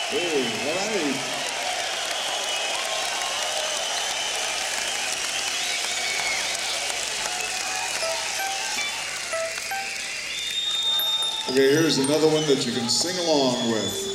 Hey, all right. Okay, here's another one that you can sing along with.